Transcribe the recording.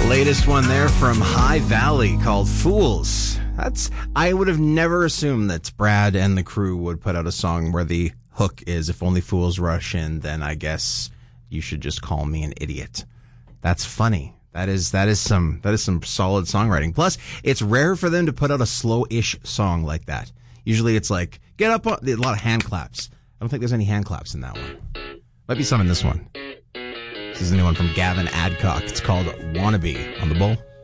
Latest one there from High Valley called Fools. I would have never assumed that Brad and the crew would put out a song where the hook is, if only fools rush in, then I guess you should just call me an idiot. That's funny. That is some solid songwriting. Plus, it's rare for them to put out a slow-ish song like that. Usually it's like, get up, a lot of hand claps. I don't think there's any hand claps in that one. Might be some in this one. This is the new one from Gavin Adcock. It's called Wannabe on the Bull.